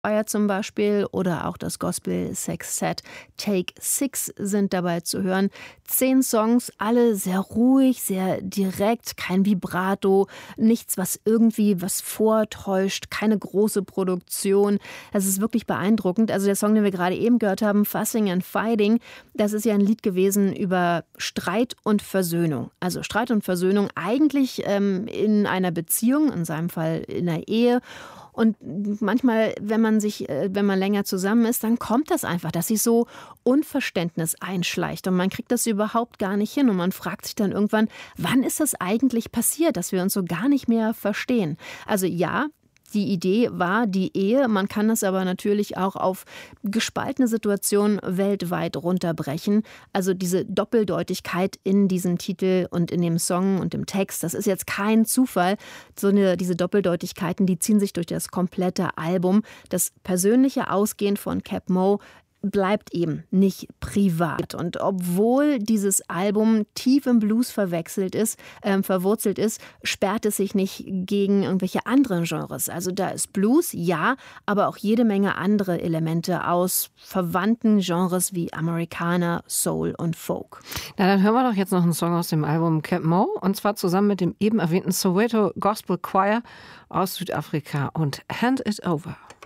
Choir zum Beispiel oder auch das Gospel-Sextett Take Six sind dabei zu hören. 10 Songs, alle sehr ruhig, sehr direkt, kein Vibrato, nichts, was irgendwie was vortäuscht, keine große Produktion. Das ist wirklich beeindruckend. Also der Song, den wir gerade eben gehört haben, Fussing and Fighting, das ist ja ein Lied gewesen über Streit und Versöhnung. Also Streit und Versöhnung eigentlich in einer Beziehung, in seinem Fall in einer Ehe. Und manchmal, wenn man länger zusammen ist, dann kommt das einfach, dass sich so Unverständnis einschleicht und man kriegt das überhaupt gar nicht hin und man fragt sich dann irgendwann, wann ist das eigentlich passiert, dass wir uns so gar nicht mehr verstehen? Also ja, die Idee war die Ehe, man kann das aber natürlich auch auf gespaltene Situationen weltweit runterbrechen. Also diese Doppeldeutigkeit in diesem Titel und in dem Song und im Text, das ist jetzt kein Zufall. Diese Doppeldeutigkeiten, die ziehen sich durch das komplette Album. Das persönliche Ausgehen von Keb' Mo' bleibt eben nicht privat. Und obwohl dieses Album tief im Blues verwurzelt ist, sperrt es sich nicht gegen irgendwelche anderen Genres. Also da ist Blues, ja, aber auch jede Menge andere Elemente aus verwandten Genres wie Americana, Soul und Folk. Na, dann hören wir doch jetzt noch einen Song aus dem Album Keb' Mo', und zwar zusammen mit dem eben erwähnten Soweto Gospel Choir aus Südafrika und Hand It Over.